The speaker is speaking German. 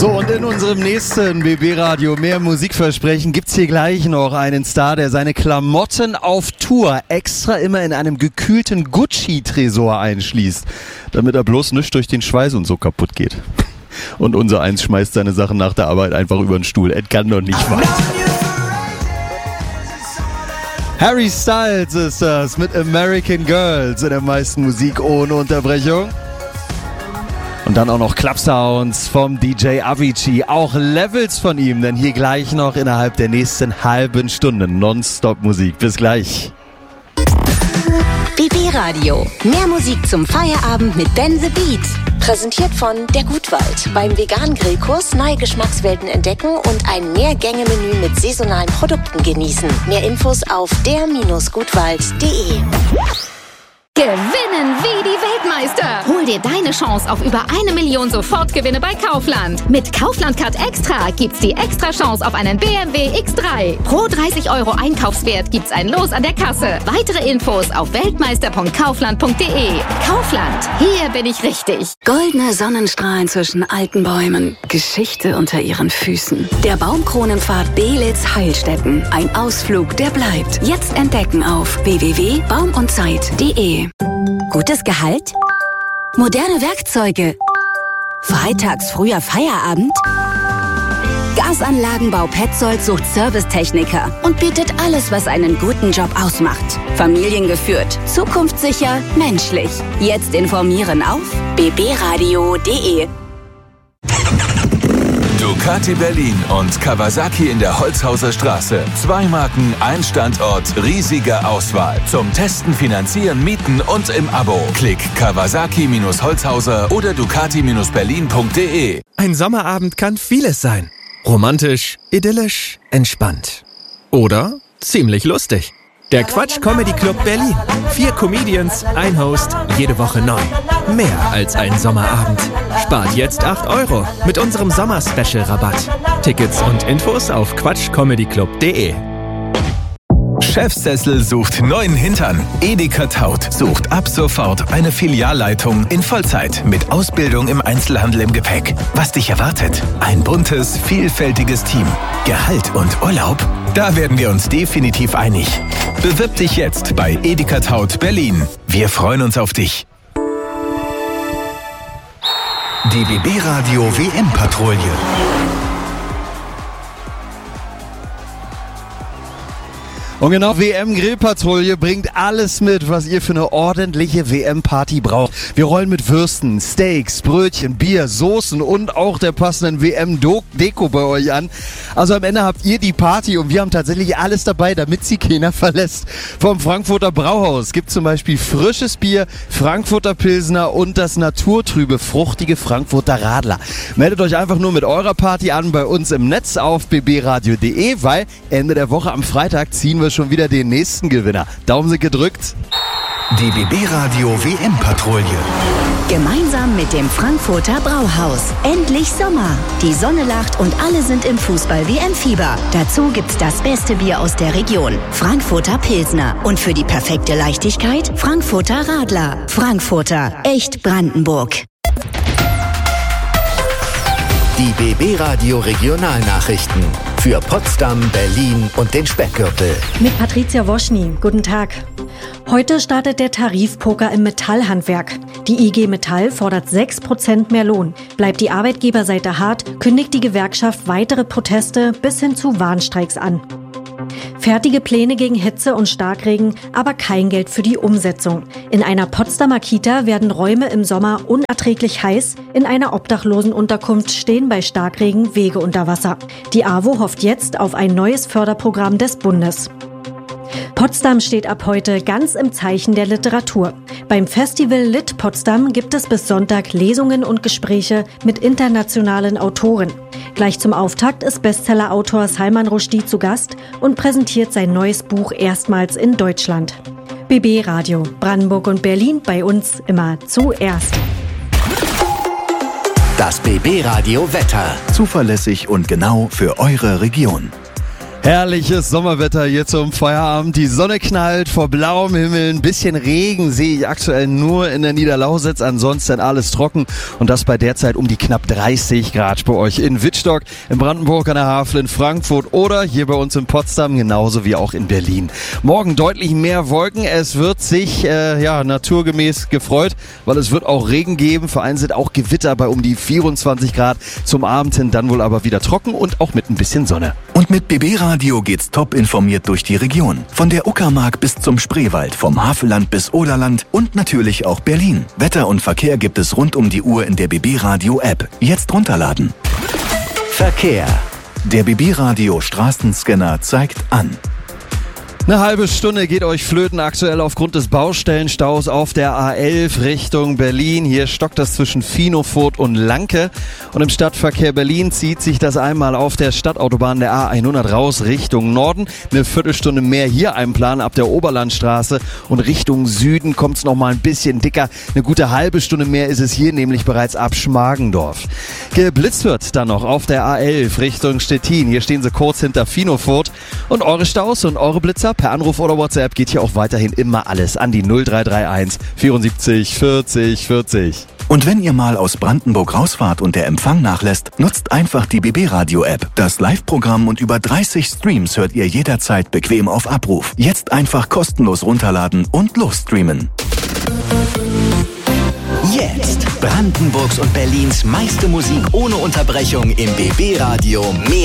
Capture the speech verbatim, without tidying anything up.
So, und in unserem nächsten B B-Radio mehr Musikversprechen gibt's hier gleich noch einen Star, der seine Klamotten auf Tour extra immer in einem gekühlten Gucci-Tresor einschließt, damit er bloß nicht durch den Schweiß und so kaputt geht. Und unser Eins schmeißt seine Sachen nach der Arbeit einfach über den Stuhl. Es kann doch nicht weiter. Harry Styles ist das mit American Girls in der meisten Musik ohne Unterbrechung. Und dann auch noch Club Sounds vom D J Avicii, auch Levels von ihm, denn hier gleich noch innerhalb der nächsten halben Stunde Nonstop-Musik. Bis gleich. B B-Radio. Mehr Musik zum Feierabend mit Ben the Beat. Präsentiert von Der Gutwald. Beim veganen Grillkurs neue Geschmackswelten entdecken und ein Mehrgänge-Menü mit saisonalen Produkten genießen. Mehr Infos auf der Gutwald punkt de. Gewinnen wie die Weltmeister! Hol dir deine Chance auf über eine Million Sofortgewinne bei Kaufland. Mit Kaufland Card Extra gibt's die extra Chance auf einen B M W X drei. Pro dreißig Euro Einkaufswert gibt's ein Los an der Kasse. Weitere Infos auf weltmeister punkt kaufland punkt de. Kaufland, hier bin ich richtig. Goldene Sonnenstrahlen zwischen alten Bäumen. Geschichte unter ihren Füßen. Der Baumkronenpfad Belitz Heilstätten. Ein Ausflug, der bleibt. Jetzt entdecken auf w w w punkt baum und zeit punkt de. Gutes Gehalt? Moderne Werkzeuge? Freitags früher Feierabend? Gasanlagenbau Petzold sucht Servicetechniker und bietet alles, was einen guten Job ausmacht. Familiengeführt, zukunftssicher, menschlich. Jetzt informieren auf b b radio punkt de. Ducati Berlin und Kawasaki in der Holzhauser Straße. Zwei Marken, ein Standort, riesige Auswahl. Zum Testen, Finanzieren, Mieten und im Abo. Klick Kawasaki Holzhauser oder Ducati Berlin punkt de. Ein Sommerabend kann vieles sein. Romantisch, idyllisch, entspannt. Oder ziemlich lustig. Der Quatsch Comedy Club Berlin. Vier Comedians, ein Host, jede Woche neu. Mehr als ein Sommerabend. Spart jetzt acht Euro mit unserem Sommer-Special-Rabatt. Tickets und Infos auf quatsch comedy club punkt de. Chefsessel sucht neuen Hintern. Edeka Taut sucht ab sofort eine Filialleitung in Vollzeit mit Ausbildung im Einzelhandel im Gepäck. Was dich erwartet? Ein buntes, vielfältiges Team. Gehalt und Urlaub? Da werden wir uns definitiv einig. Bewirb dich jetzt bei Edeka Taut Berlin. Wir freuen uns auf dich. Die B B-Radio W M-Patrouille. Und genau, W M-Grillpatrouille bringt alles mit, was ihr für eine ordentliche W M-Party braucht. Wir rollen mit Würsten, Steaks, Brötchen, Bier, Soßen und auch der passenden W M-Deko bei euch an. Also am Ende habt ihr die Party und wir haben tatsächlich alles dabei, damit sie keiner verlässt. Vom Frankfurter Brauhaus gibt zum Beispiel frisches Bier, Frankfurter Pilsner und das naturtrübe, fruchtige Frankfurter Radler. Meldet euch einfach nur mit eurer Party an bei uns im Netz auf b b radio punkt de, weil Ende der Woche am Freitag ziehen wir schon wieder den nächsten Gewinner. Daumen sind gedrückt. Die B B-Radio W M-Patrouille. Gemeinsam mit dem Frankfurter Brauhaus. Endlich Sommer. Die Sonne lacht und alle sind im Fußball-W M-Fieber. Dazu gibt's das beste Bier aus der Region. Frankfurter Pilsner. Und für die perfekte Leichtigkeit Frankfurter Radler. Frankfurter. Echt Brandenburg. Die B B-Radio Regionalnachrichten für Potsdam, Berlin und den Speckgürtel. Mit Patricia Woschny. Guten Tag. Heute startet der Tarifpoker im Metallhandwerk. Die I G Metall fordert sechs Prozent mehr Lohn. Bleibt die Arbeitgeberseite hart, kündigt die Gewerkschaft weitere Proteste bis hin zu Warnstreiks an. Fertige Pläne gegen Hitze und Starkregen, aber kein Geld für die Umsetzung. In einer Potsdamer Kita werden Räume im Sommer unerträglich heiß. In einer Obdachlosenunterkunft stehen bei Starkregen Wege unter Wasser. Die A W O hofft jetzt auf ein neues Förderprogramm des Bundes. Potsdam steht ab heute ganz im Zeichen der Literatur. Beim Festival Lit Potsdam gibt es bis Sonntag Lesungen und Gespräche mit internationalen Autoren. Gleich zum Auftakt ist Bestsellerautor Salman Rushdie zu Gast und präsentiert sein neues Buch erstmals in Deutschland. B B-Radio, Brandenburg und Berlin, bei uns immer zuerst. Das B B-Radio Wetter. Zuverlässig und genau für eure Region. Herrliches Sommerwetter hier zum Feierabend. Die Sonne knallt vor blauem Himmel. Ein bisschen Regen sehe ich aktuell nur in der Niederlausitz. Ansonsten alles trocken. Und das bei derzeit um die knapp dreißig Grad bei euch in Wittstock, in Brandenburg an der Havel, in Frankfurt oder hier bei uns in Potsdam, genauso wie auch in Berlin. Morgen deutlich mehr Wolken. Es wird sich äh, ja naturgemäß gefreut, weil es wird auch Regen geben. Vereinzelt auch Gewitter bei um die vierundzwanzig Grad. Zum Abend hin dann wohl aber wieder trocken und auch mit ein bisschen Sonne. Und mit B B Radio geht's top informiert durch die Region. Von der Uckermark bis zum Spreewald, vom Havelland bis Oderland und natürlich auch Berlin. Wetter und Verkehr gibt es rund um die Uhr in der B B Radio App. Jetzt runterladen. Verkehr. Der B B Radio Straßenscanner zeigt an. Eine halbe Stunde geht euch flöten aktuell aufgrund des Baustellenstaus auf der A elf Richtung Berlin. Hier stockt das zwischen Finofurt und Lanke. Und im Stadtverkehr Berlin zieht sich das einmal auf der Stadtautobahn der A hundert raus Richtung Norden. Eine Viertelstunde mehr hier einplanen ab der Oberlandstraße. Und Richtung Süden kommt es nochmal ein bisschen dicker. Eine gute halbe Stunde mehr ist es hier nämlich bereits ab Schmargendorf. Geblitzt wird dann noch auf der A elf Richtung Stettin. Hier stehen sie kurz hinter Finofurt. Und eure Staus und eure Blitzer per Anruf oder WhatsApp geht hier auch weiterhin immer alles an die null drei drei eins vierundsiebzig vierzig vierzig. Und wenn ihr mal aus Brandenburg rausfahrt und der Empfang nachlässt, nutzt einfach die B B Radio App. Das Live-Programm und über dreißig Streams hört ihr jederzeit bequem auf Abruf. Jetzt einfach kostenlos runterladen und losstreamen. Jetzt Brandenburgs und Berlins meiste Musik ohne Unterbrechung im B B Radio. Mehr